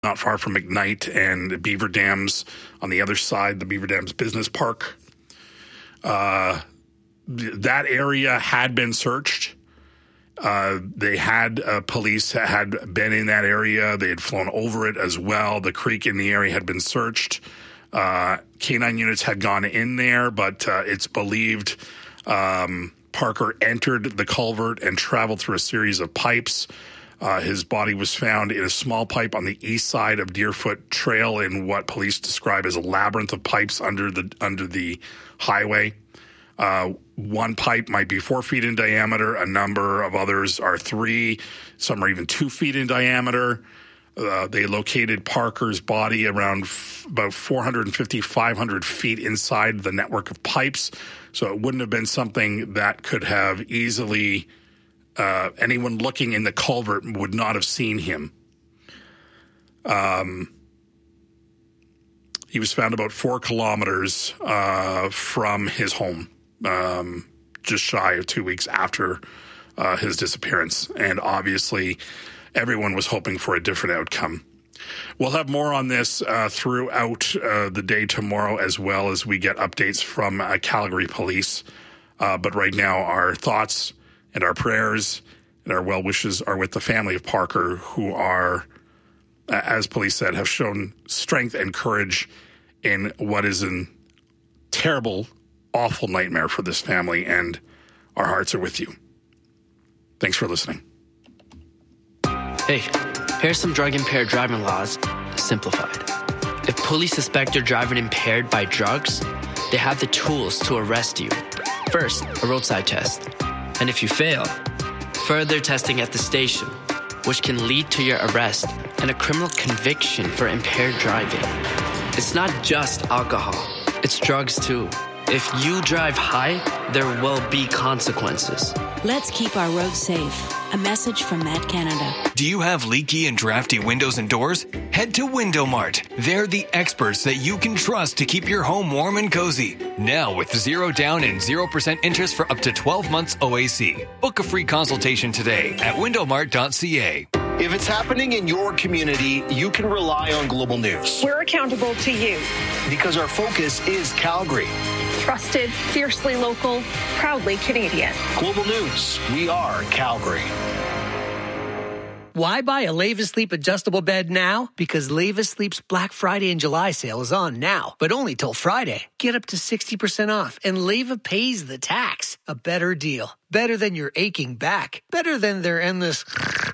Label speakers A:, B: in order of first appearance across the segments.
A: not far from McKnight and Beaver Dams on the other side, the Beaver Dams Business Park. That area had been searched. Police had been in that area. They had flown over it as well. The creek in the area had been searched. K-9 units had gone in there, but it's believed Parker entered the culvert and traveled through a series of pipes. His body was found in a small pipe on the east side of Deerfoot Trail in what police describe as a labyrinth of pipes under the highway. One pipe might be 4 feet in diameter. A number of others are 3. Some are even 2 feet in diameter. They located Parker's body around about 450, 500 feet inside the network of pipes. So it wouldn't have been something that could have easily, anyone looking in the culvert would not have seen him. He was found about 4 kilometers from his home, just shy of 2 weeks after his disappearance. And obviously, everyone was hoping for a different outcome. We'll have more on this throughout the day tomorrow, as well as we get updates from Calgary Police. But right now, our thoughts and our prayers and our well wishes are with the family of Parker, who are, as police said, have shown strength and courage in what is a terrible, awful nightmare for this family, and our hearts are with you. Thanks for listening.
B: Hey, here's some drug-impaired driving laws, simplified. If police suspect you're driving impaired by drugs, they have the tools to arrest you. First, a roadside test. And if you fail, further testing at the station, which can lead to your arrest and a criminal conviction for impaired driving. It's not just alcohol, it's drugs too. If you drive high, there will be consequences.
C: Let's keep our roads safe. A message from Met Canada.
D: Do you have leaky and drafty windows and doors? Head to Window Mart. They're the experts that you can trust to keep your home warm and cozy. Now with 0 down and 0% interest for up to 12 months OAC. Book a free consultation today at windowmart.ca.
E: If it's happening in your community, you can rely on Global News.
F: We're accountable to you.
E: Because our focus is Calgary.
F: Trusted, fiercely local, proudly Canadian.
E: Global News, we are Calgary.
G: Why buy a Leva Sleep adjustable bed now? Because Leva Sleep's Black Friday and July sale is on now, but only till Friday. Get up to 60% off, and Leva pays the tax. A better deal. Better than your aching back. Better than their endless...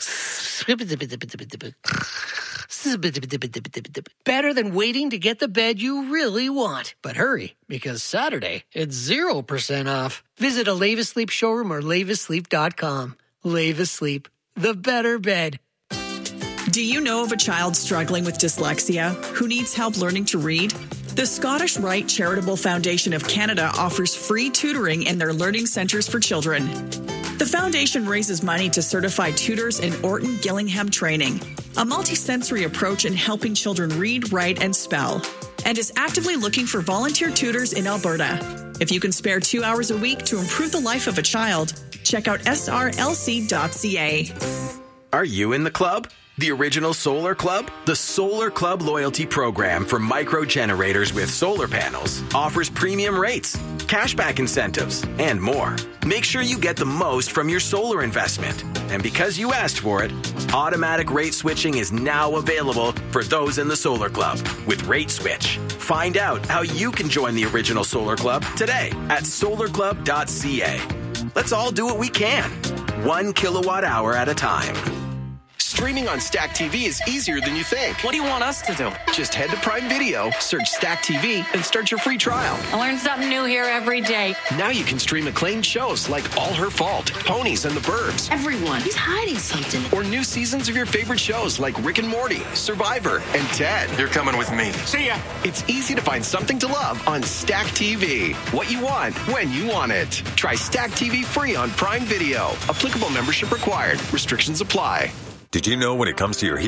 G: Better than waiting to get the bed you really want. But hurry, because Saturday, it's 0% off. Visit a Leva Sleep showroom or lavasleep.com. Leva Sleep, the better bed.
H: Do you know of a child struggling with dyslexia who needs help learning to read? The Scottish Rite Charitable Foundation of Canada offers free tutoring in their learning centres for children. The foundation raises money to certify tutors in Orton Gillingham training, a multi-sensory approach in helping children read, write, and spell, and is actively looking for volunteer tutors in Alberta. If you can spare 2 hours a week to improve the life of a child, check out srlc.ca.
I: Are you in the club? The Original Solar Club? The Solar Club loyalty program for micro generators with solar panels offers premium rates, cashback incentives, and more. Make sure you get the most from your solar investment. And because you asked for it, automatic rate switching is now available for those in the Solar Club with Rate Switch. Find out how you can join the Original Solar Club today at solarclub.ca. Let's all do what we can, 1 kilowatt hour at a time.
E: Streaming on Stack TV is easier than you think.
B: What do you want us to do?
E: Just head to Prime Video, search Stack TV, and start your free trial.
J: I learn something new here every day.
E: Now you can stream acclaimed shows like All Her Fault, Ponies, and The Burbs.
J: Everyone is hiding something.
E: Or new seasons of your favorite shows like Rick and Morty, Survivor, and Ted.
D: You're coming with me.
E: See ya. It's easy to find something to love on Stack TV. What you want, when you want it. Try Stack TV free on Prime Video. Applicable membership required. Restrictions apply.
K: Did you know when it comes to your hearing,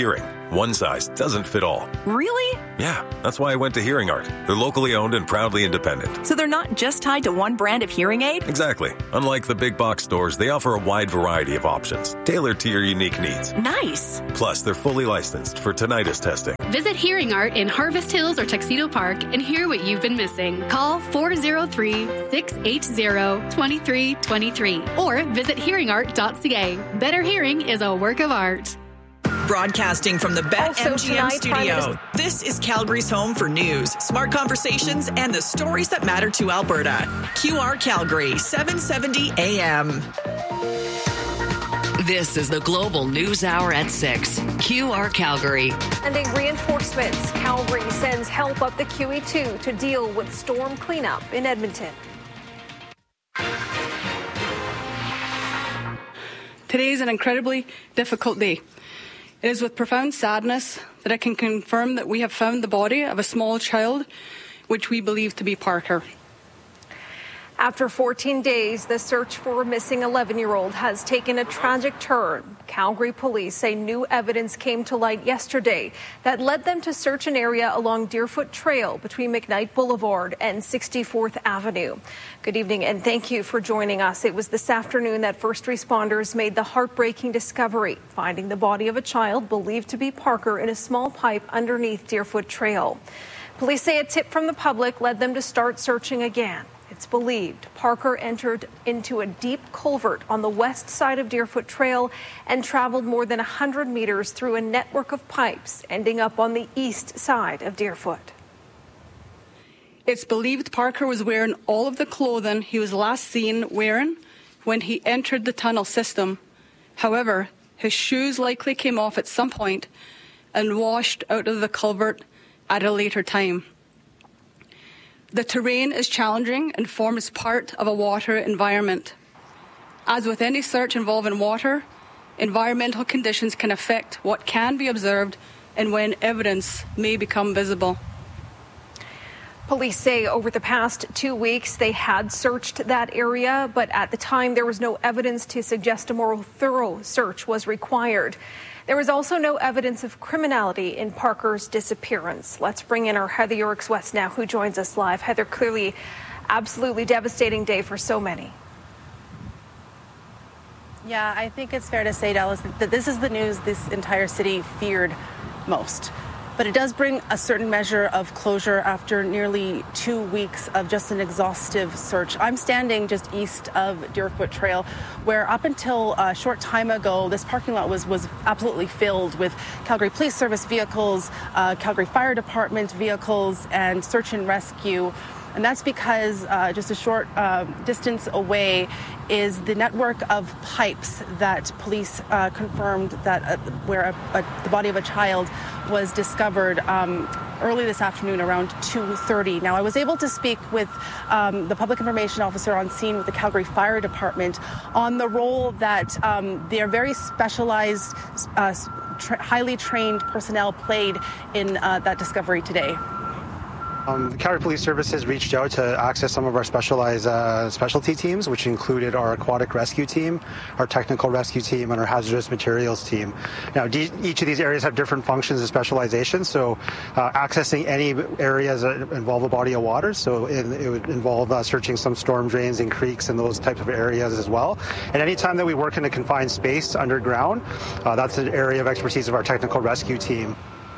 K: One size doesn't fit all.
L: Really?
K: Yeah, that's why I went to Hearing Art. They're locally owned and proudly independent.
L: So they're not just tied to one brand of hearing aid?
K: Exactly. Unlike the big box stores, they offer a wide variety of options, tailored to your unique needs.
L: Nice.
K: Plus, they're fully licensed for tinnitus testing.
M: Visit Hearing Art in Harvest Hills or Tuxedo Park and hear what you've been missing. Call 403-680-2323 or visit hearingart.ca. Better hearing is a work of art.
H: Broadcasting from the BetMGM studio, this is Calgary's home for news, smart conversations, and the stories that matter to Alberta. QR Calgary, 770 AM.
N: This is the Global News Hour at 6. QR Calgary.
F: Sending reinforcements. Calgary sends help up the QE2 to deal with storm cleanup in Edmonton.
O: Today is an incredibly difficult day. It is with profound sadness that I can confirm that we have found the body of a small child, which we believe to be Parker.
F: After 14 days, the search for a missing 11-year-old has taken a tragic turn. Calgary police say new evidence came to light yesterday that led them to search an area along Deerfoot Trail between McKnight Boulevard and 64th Avenue. Good evening and thank you for joining us. It was this afternoon that first responders made the heartbreaking discovery, finding the body of a child believed to be Parker in a small pipe underneath Deerfoot Trail. Police say a tip from the public led them to start searching again. It's believed Parker entered into a deep culvert on the west side of Deerfoot Trail and traveled more than 100 meters through a network of pipes, ending up on the east side of Deerfoot.
O: It's believed Parker was wearing all of the clothing he was last seen wearing when he entered the tunnel system. However, his shoes likely came off at some point and washed out of the culvert at a later time. The terrain is challenging and forms part of a water environment. As with any search involving water, environmental conditions can affect what can be observed and when evidence may become visible.
F: Police say over the past 2 weeks they had searched that area, but at the time there was no evidence to suggest a more thorough search was required. There was also no evidence of criminality in Parker's disappearance. Let's bring in our Heather Yorks-West now, who joins us live. Heather, clearly absolutely devastating day for so many.
P: Yeah, I think it's fair to say, Dallas, that this is the news this entire city feared most. But it does bring a certain measure of closure after nearly 2 weeks of just an exhaustive search. I'm standing just east of Deerfoot Trail, where up until a short time ago, this parking lot was absolutely filled with Calgary Police Service vehicles, Calgary Fire Department vehicles, and search and rescue. And that's because just a short distance away is the network of pipes that police confirmed that where the body of a child was discovered early this afternoon around 2:30. Now, I was able to speak with the public information officer on scene with the Calgary Fire Department on the role that their very specialized, highly trained personnel played in that discovery today.
Q: The Calgary Police Service has reached out to access some of our specialized specialty teams, which included our aquatic rescue team, our technical rescue team, and our hazardous materials team. Now, each of these areas have different functions and specializations, so accessing any areas that involve a body of water, so it would involve searching some storm drains and creeks and those types of areas as well. And any time that we work in a confined space underground, that's an area of expertise of our technical rescue team.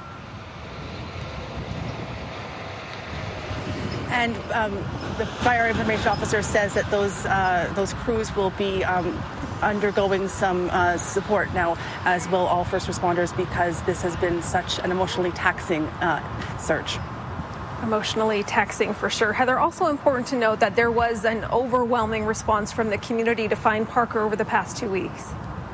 P: And the fire information officer says that those crews will be undergoing some support now, as will all first responders, because this has been such an emotionally taxing search.
F: Emotionally taxing for sure. Heather, also important to note that there was an overwhelming response from the community to find Parker over the past 2 weeks.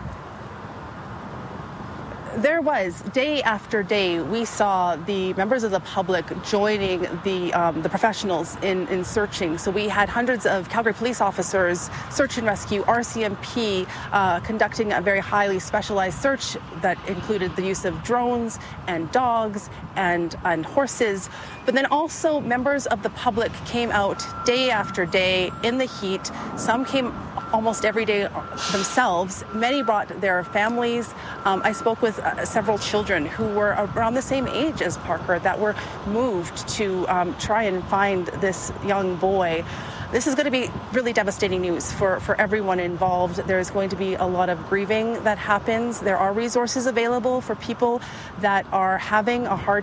P: There was, day after day, we saw the members of the public joining the professionals in searching. So we had hundreds of Calgary police officers, search and rescue, RCMP, conducting a very highly specialized search that included the use of drones and dogs and horses. But then also members of the public came out day after day in the heat. Some came almost every day themselves. Many brought their families. I spoke with several children who were around the same age as Parker that were moved to try and find this young boy. This is going to be really devastating news for everyone involved. There's going to be a lot of grieving that happens. There are resources available for people that are having a hard